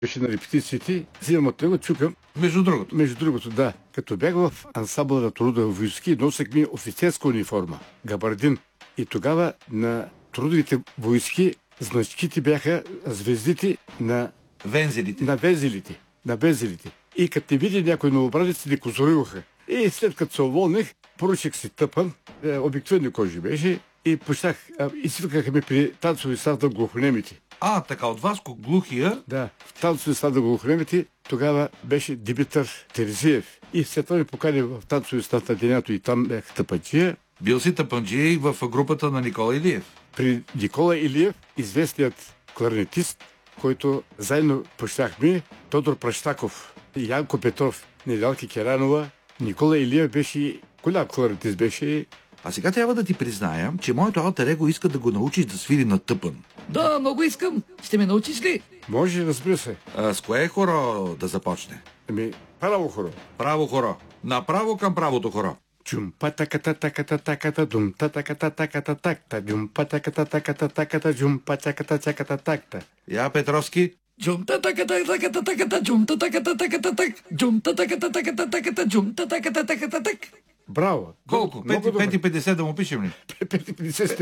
беше на репетициите, взимам от него, чукам. Между другото, да. Като бях в ансамбъла на трудови войски, носех ми офицерска униформа, габардин. И тогава на трудовите войски значките бяха звездите на вензелите. На вензелите. И като те види някой новобранец, ни козорилха. И след като се уволних, поръчах си тъпан, обикновено кожи беше, и почнах, извикаха ме при танцови сад на глухонемите. Така от вас, глухия? Да, в танцови сад на глухонемите тогава беше Димитър Терзиев. И след това ми покани в танцови сад на Денято и там бях тъпанчия. Бил си тъпанчия и в групата на Никола Илиев. При Никола Илиев, известният кларнетист, който заедно почнахме, Тодор Пращаков, Янко Петров, Недялка Керанова. Никола Илиев беше голям кларнетист, беше. А сега трябва да ти призная, че моето алтер его иска да го научиш да свири на тъпан. Да, много искам. Ще ме научиш ли? Може, разбира се. С кое хоро да започне? Право хоро. Право хоро. Направо към правото хоро. Джумпа-таката-таката-таката, думта-таката-таката-таката, джумпа-таката-таката-таката, джумпа-таката-таката-таката. Я, Петровски. Джумта-таката-таката-таката, джумта-таката-таката-так, джумта-таката-таката-таката, джумта-таката-таката-так. Браво! Колко? 5,50 да му пишем ли? 5,50